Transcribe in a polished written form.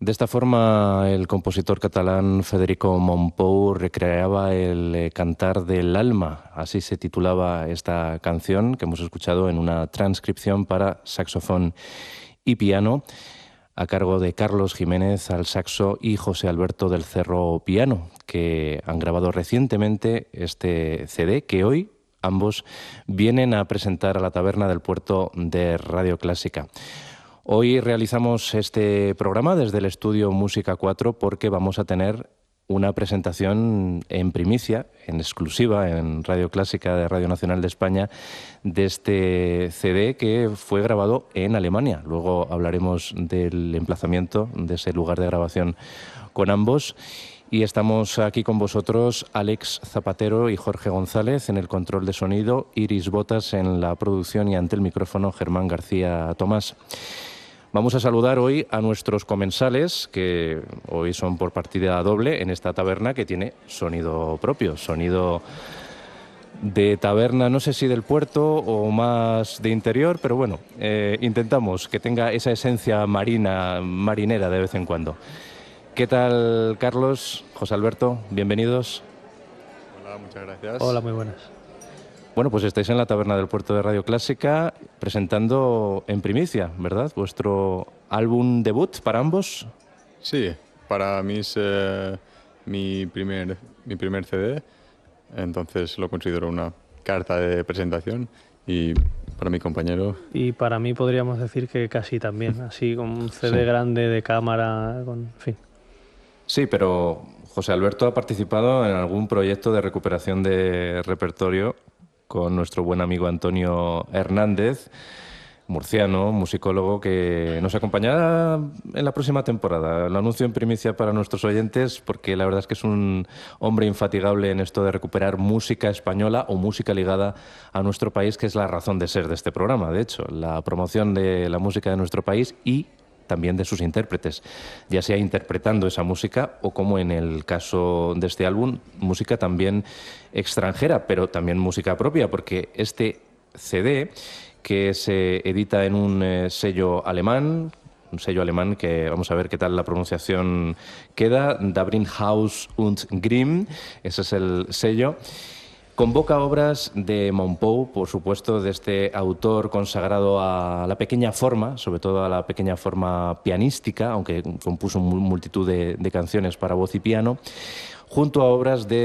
De esta forma, el compositor catalán Federico Mompou recreaba el Cantar del Alma. Así se titulaba esta canción que hemos escuchado en una transcripción para saxofón y piano, a cargo de Carlos Jiménez al saxo y José Alberto del Cerro piano, que han grabado recientemente este CD que hoy ambos vienen a presentar a la Taberna del Puerto de Radio Clásica. Hoy realizamos este programa desde el estudio Música 4 porque vamos a tener una presentación en primicia, en exclusiva, en Radio Clásica de Radio Nacional de España, de este CD que fue grabado en Alemania. Luego hablaremos del emplazamiento de ese lugar de grabación con ambos. Y estamos aquí con vosotros, Alex Zapatero y Jorge González en el control de sonido, Iris Botas en la producción y ante el micrófono Germán García Tomás. Vamos a saludar hoy a nuestros comensales, que hoy son por partida doble en esta taberna que tiene sonido propio, sonido de taberna, no sé si del puerto o más de interior, pero bueno, intentamos que tenga esa esencia marinera de vez en cuando. ¿Qué tal, Carlos, José Alberto? Bienvenidos. Hola, muchas gracias. Hola, muy buenas. Bueno, pues estáis en la Taberna del Puerto de Radio Clásica presentando en primicia, ¿verdad? Vuestro álbum debut para ambos. Sí, para mí es mi primer CD, entonces lo considero una carta de presentación, y para mi compañero... Y para mí podríamos decir que casi también, así con un CD Sí. grande de cámara, en fin. Sí, pero José Alberto ha participado en algún proyecto de recuperación de repertorio con nuestro buen amigo Antonio Hernández, murciano, musicólogo, que nos acompañará en la próxima temporada. Lo anuncio en primicia para nuestros oyentes porque la verdad es que es un hombre infatigable en esto de recuperar música española o música ligada a nuestro país, que es la razón de ser de este programa, de hecho, la promoción de la música de nuestro país y también de sus intérpretes, ya sea interpretando esa música o, como en el caso de este álbum, música también extranjera, pero también música propia, porque este CD, que se edita en un sello alemán que vamos a ver qué tal la pronunciación queda, Dabrinhaus und Grimm, ese es el sello. Convoca obras de Mompou, por supuesto, de este autor consagrado a la pequeña forma, sobre todo a la pequeña forma pianística, aunque compuso multitud de canciones para voz y piano, junto a obras de